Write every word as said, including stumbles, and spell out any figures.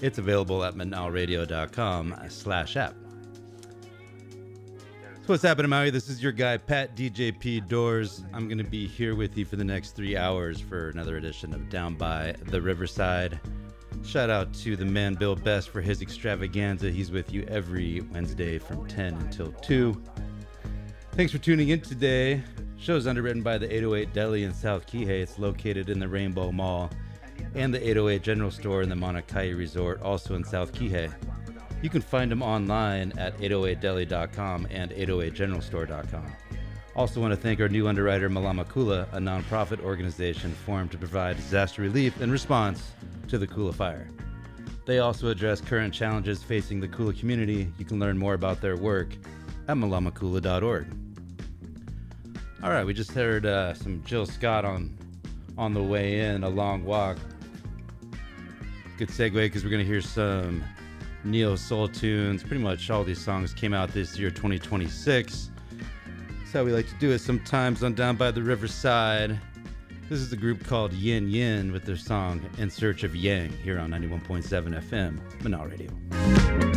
It's available at manalradio.com slash app. So what's happening, Maui? This is your guy, Pat D J P Doors. I'm going to be here with you for the next three hours for another edition of Down by the Riverside. Shout out to the man Bill Best for his extravaganza. He's with you every Wednesday from ten until two. Thanks for tuning in today. Show's underwritten by the eight oh eight Deli in South Kihei. It's located in the Rainbow Mall and the eight oh eight General Store in the Mauna Kea Resort, also in South Kihei. You can find them online at eight oh eight deli dot com and eight oh eight general store dot com. Also want to thank our new underwriter, Malama Kula, a nonprofit organization formed to provide disaster relief in response to the Kula fire. They also address current challenges facing the Kula community. You can learn more about their work at malama kula dot org. All right, we just heard uh, some Jill Scott on on the way in, A Long Walk. Good segue because we're going to hear some neo soul tunes. Pretty much all these songs came out this year, twenty twenty-six. That's how we like to do it sometimes on Down by the Riverside. This is a group called Yin Yin with their song In Search of Yang here on ninety-one point seven F M, Manal Radio.